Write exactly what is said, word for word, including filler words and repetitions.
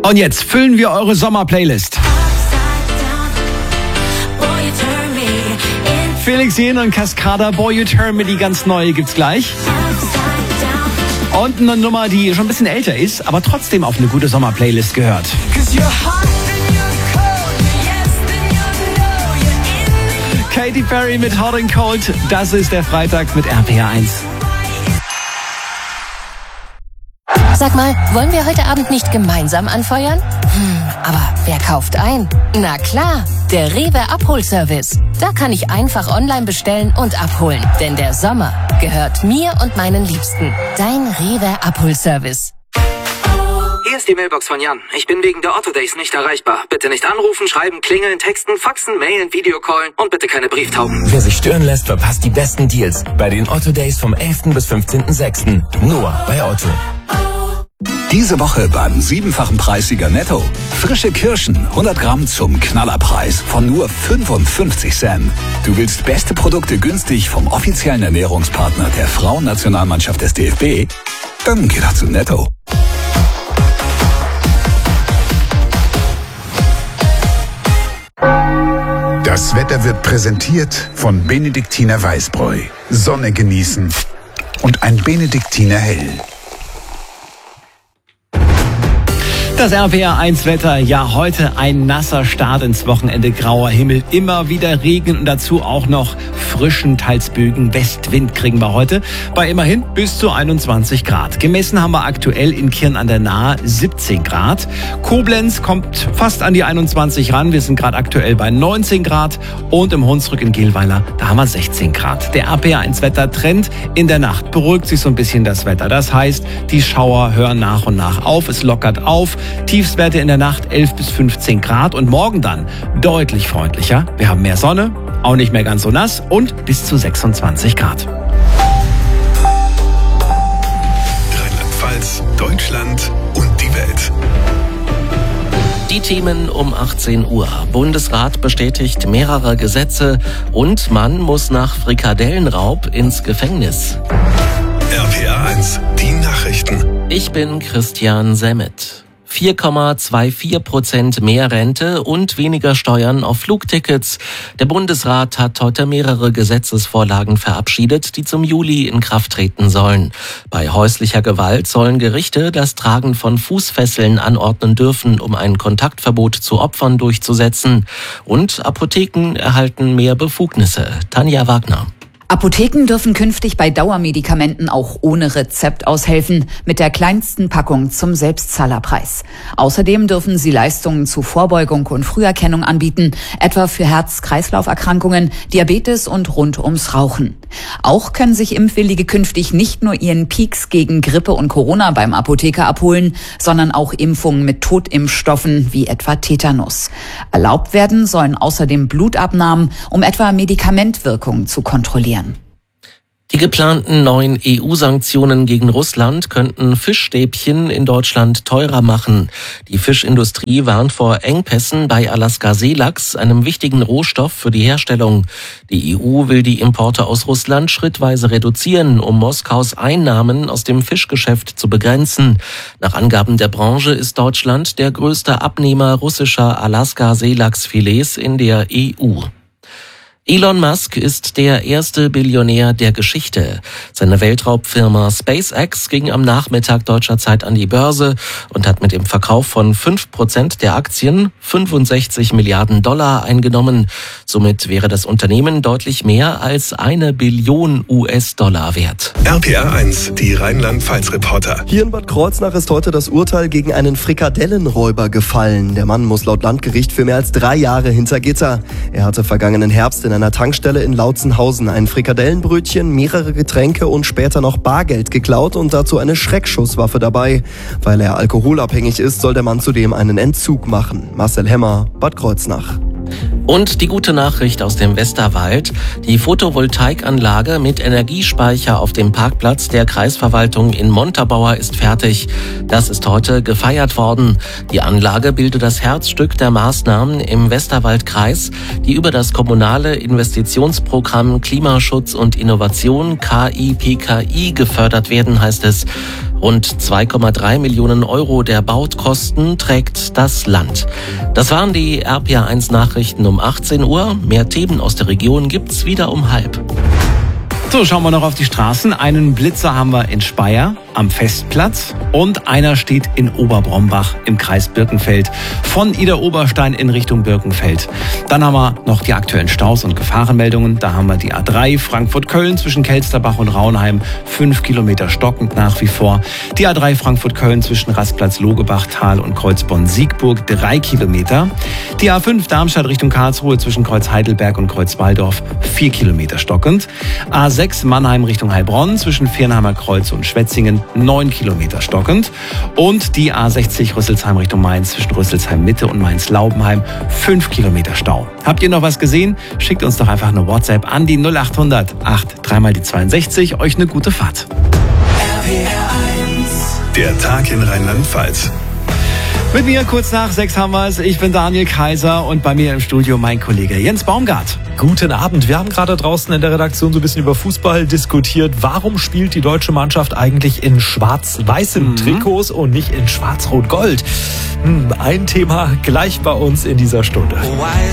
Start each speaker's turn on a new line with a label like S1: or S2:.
S1: Und jetzt füllen wir eure Sommerplaylist. Felix Jähn und Cascada, Boy You Turn Me, die ganz neue gibt's gleich. Und eine Nummer, die schon ein bisschen älter ist, aber trotzdem auf eine gute Sommerplaylist gehört. Katy Perry mit Hot and Cold, das ist der Freitag mit R P R eins.
S2: Sag mal, wollen wir heute Abend nicht gemeinsam anfeuern? Hm, aber wer kauft ein? Na klar, der Rewe Abholservice. Da kann ich einfach online bestellen und abholen. Denn der Sommer gehört mir und meinen Liebsten. Dein Rewe Abholservice.
S3: Hier ist die Mailbox von Jan. Ich bin wegen der Otto Days nicht erreichbar. Bitte nicht anrufen, schreiben, klingeln, texten, faxen, mailen, Videocallen und bitte keine Brieftauben.
S4: Wer sich stören lässt, verpasst die besten Deals bei den Otto Days vom elften bis fünfzehnten sechsten Nur bei Otto.
S5: Diese Woche beim siebenfachen Preissieger Netto. Frische Kirschen, hundert Gramm zum Knallerpreis von nur fünfundfünfzig Cent. Du willst beste Produkte günstig vom offiziellen Ernährungspartner der Frauennationalmannschaft des D F B? Dann geh doch zu Netto.
S6: Das Wetter wird präsentiert von Benediktiner Weißbräu. Sonne genießen und ein Benediktiner Hell.
S1: Das R P R eins Wetter, ja heute ein nasser Start ins Wochenende, grauer Himmel, immer wieder Regen und dazu auch noch frischen, teils böigen Westwind kriegen wir heute bei immerhin bis zu einundzwanzig Grad. Gemessen haben wir aktuell in Kirn an der Nahe siebzehn Grad. Koblenz kommt fast an die einundzwanzig ran, wir sind gerade aktuell bei neunzehn Grad und im Hunsrück in Gehlweiler, da haben wir sechzehn Grad. Der R P R eins Wettertrend in der Nacht beruhigt sich so ein bisschen das Wetter. Das heißt, die Schauer hören nach und nach auf, es lockert auf. Tiefstwerte in der Nacht elf bis fünfzehn Grad und morgen dann deutlich freundlicher. Wir haben mehr Sonne, auch nicht mehr ganz so nass und bis zu sechsundzwanzig Grad.
S6: Rheinland-Pfalz, Deutschland und die Welt.
S7: Die Themen um achtzehn Uhr. Bundesrat bestätigt mehrere Gesetze und Mann muss nach Frikadellenraub ins Gefängnis.
S6: R P R eins, die Nachrichten.
S7: Ich bin Christian Semmet. vier Komma vierundzwanzig Prozent mehr Rente und weniger Steuern auf Flugtickets. Der Bundesrat hat heute mehrere Gesetzesvorlagen verabschiedet, die zum Juli in Kraft treten sollen. Bei häuslicher Gewalt sollen Gerichte das Tragen von Fußfesseln anordnen dürfen, um ein Kontaktverbot zu Opfern durchzusetzen. Und Apotheken erhalten mehr Befugnisse. Tanja Wagner.
S8: Apotheken dürfen künftig bei Dauermedikamenten auch ohne Rezept aushelfen, mit der kleinsten Packung zum Selbstzahlerpreis. Außerdem dürfen sie Leistungen zu Vorbeugung und Früherkennung anbieten, etwa für Herz-Kreislauf-Erkrankungen, Diabetes und rund ums Rauchen. Auch können sich Impfwillige künftig nicht nur ihren Peaks gegen Grippe und Corona beim Apotheker abholen, sondern auch Impfungen mit Totimpfstoffen wie etwa Tetanus. Erlaubt werden sollen außerdem Blutabnahmen, um etwa Medikamentwirkungen zu kontrollieren.
S7: Die geplanten neuen E U-Sanktionen gegen Russland könnten Fischstäbchen in Deutschland teurer machen. Die Fischindustrie warnt vor Engpässen bei Alaska-Seelachs, einem wichtigen Rohstoff für die Herstellung. Die E U will die Importe aus Russland schrittweise reduzieren, um Moskaus Einnahmen aus dem Fischgeschäft zu begrenzen. Nach Angaben der Branche ist Deutschland der größte Abnehmer russischer Alaska-Seelachsfilets in der E U. Elon Musk ist der erste Billionär der Geschichte. Seine Weltraubfirma SpaceX ging am Nachmittag deutscher Zeit an die Börse und hat mit dem Verkauf von fünf Prozent der Aktien fünfundsechzig Milliarden Dollar eingenommen. Somit wäre das Unternehmen deutlich mehr als eine Billion U S-Dollar wert.
S6: R P R eins, die Rheinland-Pfalz-Reporter.
S9: Hier in Bad Kreuznach ist heute das Urteil gegen einen Frikadellenräuber gefallen. Der Mann muss laut Landgericht für mehr als drei Jahre hinter Gitter. Er hatte vergangenen Herbst in einer Tankstelle in Lautzenhausen ein Frikadellenbrötchen, mehrere Getränke und später noch Bargeld geklaut und dazu eine Schreckschusswaffe dabei. Weil er alkoholabhängig ist, soll der Mann zudem einen Entzug machen. Marcel Hemmer, Bad Kreuznach.
S7: Und die gute Nachricht aus dem Westerwald. Die Photovoltaikanlage mit Energiespeicher auf dem Parkplatz der Kreisverwaltung in Montabaur ist fertig. Das ist heute gefeiert worden. Die Anlage bildet das Herzstück der Maßnahmen im Westerwaldkreis, die über das kommunale Investitionsprogramm Klimaschutz und Innovation K I P K I gefördert werden, heißt es. Rund zwei Komma drei Millionen Euro der Baukosten trägt das Land. Das waren die R P A eins Nachrichten um achtzehn Uhr. Mehr Themen aus der Region gibt's wieder um halb.
S1: So, schauen wir noch auf die Straßen. Einen Blitzer haben wir in Speyer am Festplatz und einer steht in Oberbrombach im Kreis Birkenfeld von Idar-Oberstein in Richtung Birkenfeld. Dann haben wir noch die aktuellen Staus und Gefahrenmeldungen. Da haben wir die A drei Frankfurt-Köln zwischen Kelsterbach und Raunheim, fünf Kilometer stockend nach wie vor. Die A drei Frankfurt-Köln zwischen Rastplatz Logebachtal und Kreuzborn-Siegburg, drei Kilometer. Die A fünf Darmstadt Richtung Karlsruhe zwischen Kreuz Heidelberg und Kreuz Waldorf, vier Kilometer stockend. A sechs Mannheim Richtung Heilbronn zwischen Viernheimer Kreuz und Schwetzingen, neun Kilometer stockend. Und die A sechzig Rüsselsheim Richtung Mainz zwischen Rüsselsheim Mitte und Mainz-Laubenheim, fünf Kilometer Stau. Habt ihr noch was gesehen? Schickt uns doch einfach eine WhatsApp an die null acht hundert acht drei mal die zweiundsechzig. Euch eine gute Fahrt.
S5: Der Tag in Rheinland-Pfalz.
S1: Mit mir kurz nach sechs haben wir es. Ich bin Daniel Kaiser und bei mir im Studio mein Kollege Jens Baumgart.
S10: Guten Abend. Wir haben gerade draußen in der Redaktion so ein bisschen über Fußball diskutiert. Warum spielt die deutsche Mannschaft eigentlich in schwarz-weißen mhm. Trikots und nicht in schwarz-rot-gold? Hm, ein Thema gleich bei uns in dieser Stunde.